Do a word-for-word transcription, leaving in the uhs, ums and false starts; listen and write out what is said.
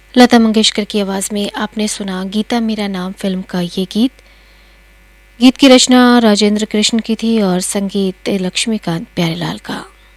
लता मंगेशकर की आवाज़ में आपने सुना गीता मेरा नाम फिल्म का ये गीत। गीत की रचना राजेंद्र कृष्ण की थी और संगीत लक्ष्मीकांत प्यारेलाल का।